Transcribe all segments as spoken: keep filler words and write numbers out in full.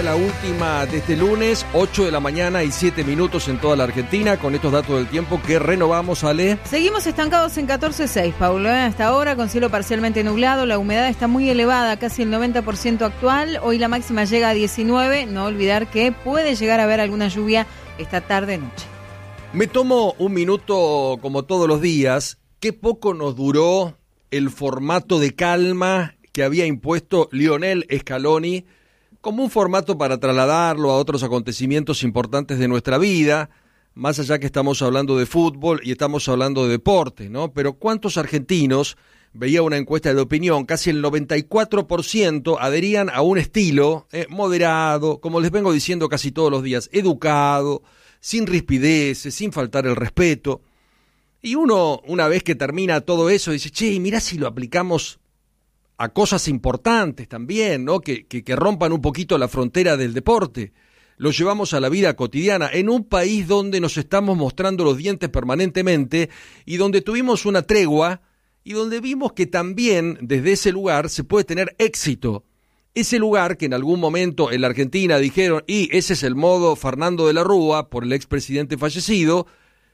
hora, la última de este lunes, ocho de la mañana y siete minutos en toda la Argentina, con estos datos del tiempo que renovamos, Ale. Seguimos estancados en catorce seis, Paulo, ¿eh? Hasta ahora, con cielo parcialmente nublado, la humedad está muy elevada, casi el noventa por ciento actual, hoy la máxima llega a diecinueve, no olvidar que puede llegar a haber alguna lluvia esta tarde-noche. Me tomo un minuto, como todos los días. Qué poco nos duró el formato de calma que había impuesto Lionel Scaloni como un formato para trasladarlo a otros acontecimientos importantes de nuestra vida, más allá que estamos hablando de fútbol y estamos hablando de deporte, ¿no? Pero ¿cuántos argentinos, veía una encuesta de opinión, casi el noventa y cuatro por ciento adherían a un estilo eh, moderado, como les vengo diciendo casi todos los días, educado, sin rispideces, sin faltar el respeto? Y uno, una vez que termina todo eso, dice, che, mirá si lo aplicamos a cosas importantes también, ¿no? Que, que, que rompan un poquito la frontera del deporte. Lo llevamos a la vida cotidiana, en un país donde nos estamos mostrando los dientes permanentemente y donde tuvimos una tregua y donde vimos que también desde ese lugar se puede tener éxito. Ese lugar que en algún momento en la Argentina dijeron, y ese es el modo Fernando de la Rúa, por el expresidente fallecido,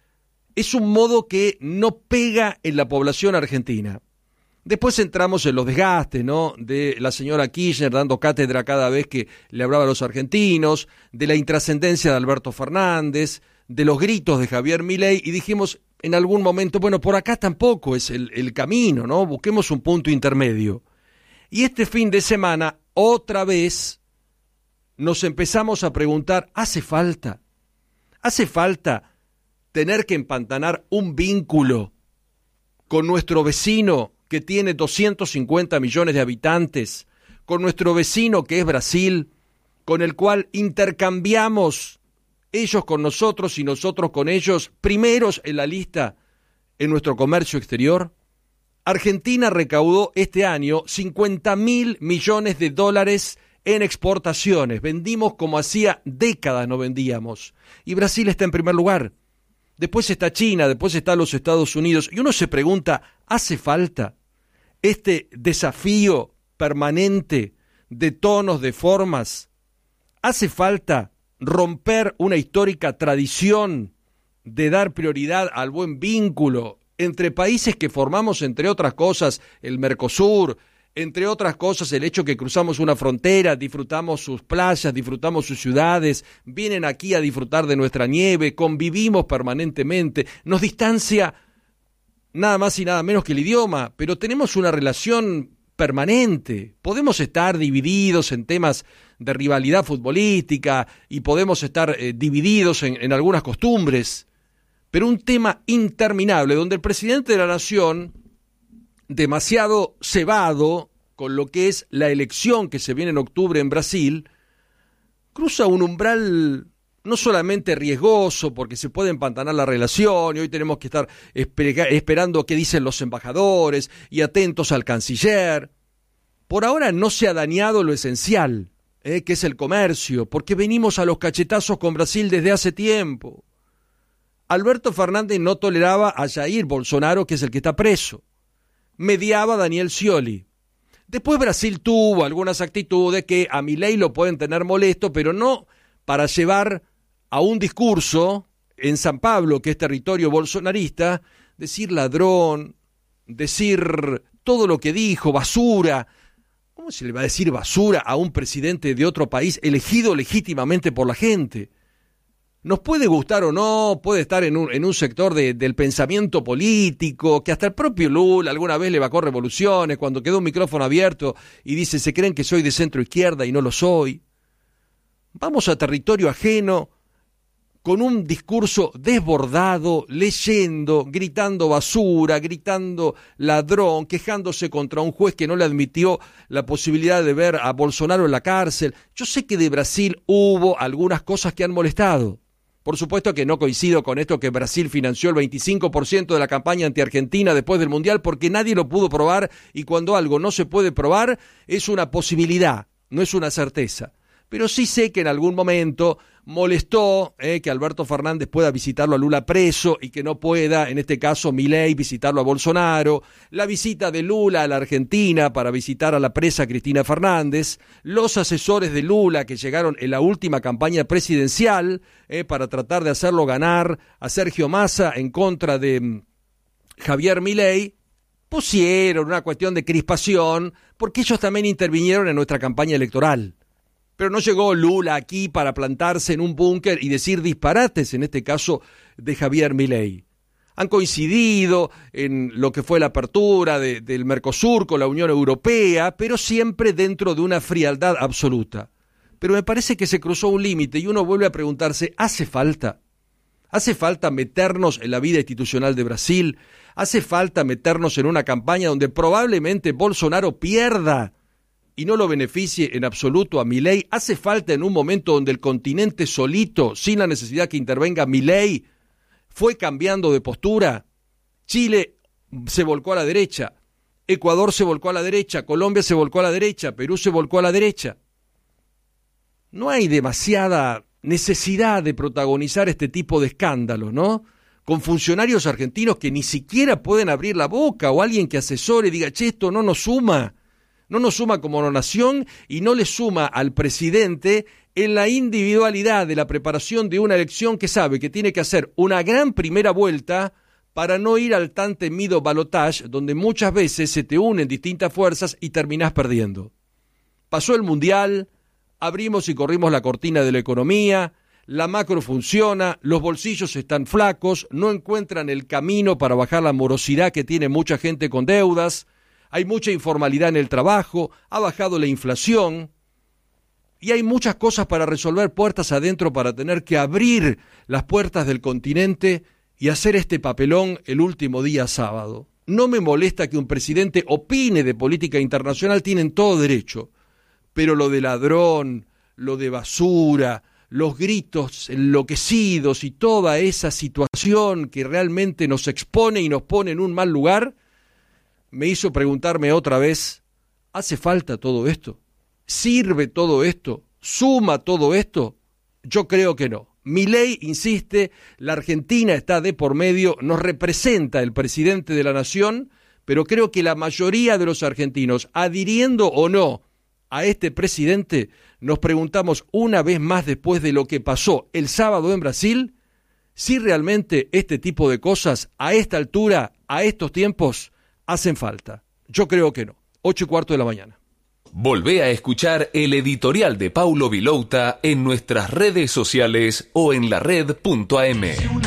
es un modo que no pega en la población argentina. Después entramos en los desgastes, ¿no? De la señora Kirchner dando cátedra cada vez que le hablaba a los argentinos, de la intrascendencia de Alberto Fernández, de los gritos de Javier Milei, y dijimos en algún momento, bueno, por acá tampoco es el, el camino, ¿no? Busquemos un punto intermedio. Y este fin de semana, otra vez, nos empezamos a preguntar, ¿hace falta? ¿Hace falta tener que empantanar un vínculo con nuestro vecino que tiene doscientos cincuenta millones de habitantes, con nuestro vecino que es Brasil, con el cual intercambiamos ellos con nosotros y nosotros con ellos, primeros en la lista en nuestro comercio exterior? Argentina recaudó este año cincuenta mil millones de dólares en exportaciones. Vendimos como hacía décadas no vendíamos. Y Brasil está en primer lugar. Después está China, después está los Estados Unidos. Y uno se pregunta, ¿hace falta este desafío permanente de tonos, de formas? ¿Hace falta romper una histórica tradición de dar prioridad al buen vínculo entre países que formamos, entre otras cosas, el Mercosur, entre otras cosas, el hecho que cruzamos una frontera, disfrutamos sus playas, disfrutamos sus ciudades, vienen aquí a disfrutar de nuestra nieve, convivimos permanentemente, nos distancia nada más y nada menos que el idioma, pero tenemos una relación permanente. Podemos estar divididos en temas de rivalidad futbolística y podemos estar eh, divididos en, en algunas costumbres, pero un tema interminable donde el presidente de la Nación, demasiado cebado con lo que es la elección que se viene en octubre en Brasil, cruza un umbral no solamente riesgoso, porque se puede empantanar la relación, y hoy tenemos que estar esper- esperando qué dicen los embajadores, y atentos al canciller. Por ahora no se ha dañado lo esencial, eh, que es el comercio, porque venimos a los cachetazos con Brasil desde hace tiempo. Alberto Fernández no toleraba a Jair Bolsonaro, que es el que está preso. Mediaba Daniel Scioli. Después Brasil tuvo algunas actitudes que a Milei lo pueden tener molesto, pero no para llevar a un discurso en San Pablo, que es territorio bolsonarista, decir ladrón, decir todo lo que dijo, basura. ¿Cómo se le va a decir basura a un presidente de otro país elegido legítimamente por la gente? Nos puede gustar o no, puede estar en un, en un sector de, del pensamiento político, que hasta el propio Lula alguna vez le bajó revoluciones cuando quedó un micrófono abierto y dice, se creen que soy de centro izquierda y no lo soy. Vamos a territorio ajeno con un discurso desbordado, leyendo, gritando basura, gritando ladrón, quejándose contra un juez que no le admitió la posibilidad de ver a Bolsonaro en la cárcel. Yo sé que de Brasil hubo algunas cosas que han molestado. Por supuesto que no coincido con esto que Brasil financió el veinticinco por ciento de la campaña anti-Argentina después del Mundial porque nadie lo pudo probar y cuando algo no se puede probar es una posibilidad, no es una certeza. pero sí sé que en algún momento molestó eh, que Alberto Fernández pueda visitarlo a Lula preso y que no pueda, en este caso Milei, visitarlo a Bolsonaro, la visita de Lula a la Argentina para visitar a la presa Cristina Fernández, los asesores de Lula que llegaron en la última campaña presidencial eh, para tratar de hacerlo ganar a Sergio Massa en contra de mm, Javier Milei, pusieron una cuestión de crispación porque ellos también intervinieron en nuestra campaña electoral. Pero no llegó Lula aquí para plantarse en un búnker y decir disparates, en este caso de Javier Milei. Han coincidido en lo que fue la apertura de, del Mercosur con la Unión Europea, pero siempre dentro de una frialdad absoluta. Pero me parece que se cruzó un límite y uno vuelve a preguntarse, ¿hace falta? ¿Hace falta meternos en la vida institucional de Brasil? ¿Hace falta meternos en una campaña donde probablemente Bolsonaro pierda y no lo beneficie en absoluto a Milei? ¿Hace falta en un momento donde el continente solito, sin la necesidad que intervenga Milei, fue cambiando de postura? Chile se volcó a la derecha, Ecuador se volcó a la derecha, Colombia se volcó a la derecha, Perú se volcó a la derecha. No hay demasiada necesidad de protagonizar este tipo de escándalos, ¿no? Con funcionarios argentinos que ni siquiera pueden abrir la boca, o alguien que asesore y diga, che, esto no nos suma. No nos suma como nación y no le suma al presidente en la individualidad de la preparación de una elección que sabe que tiene que hacer una gran primera vuelta para no ir al tan temido balotage, donde muchas veces se te unen distintas fuerzas y terminás perdiendo. Pasó el Mundial, abrimos y corrimos la cortina de la economía, la macro funciona, los bolsillos están flacos, no encuentran el camino para bajar la morosidad que tiene mucha gente con deudas. Hay mucha informalidad en el trabajo, ha bajado la inflación y hay muchas cosas para resolver puertas adentro para tener que abrir las puertas del continente y hacer este papelón el último día sábado. No me molesta que un presidente opine de política internacional, tienen todo derecho, pero lo de ladrón, lo de basura, los gritos enloquecidos y toda esa situación que realmente nos expone y nos pone en un mal lugar, me hizo preguntarme otra vez, ¿hace falta todo esto? ¿Sirve todo esto? ¿Suma todo esto? Yo creo que no. Milei insiste, la Argentina está de por medio, nos representa el presidente de la nación, pero creo que la mayoría de los argentinos, adhiriendo o no a este presidente, nos preguntamos una vez más después de lo que pasó el sábado en Brasil, si realmente este tipo de cosas a esta altura, a estos tiempos, hacen falta. Yo creo que no. Ocho y cuarto de la mañana. Volvé a escuchar el editorial de Paulo Vilouta en nuestras redes sociales o en la red punto a m.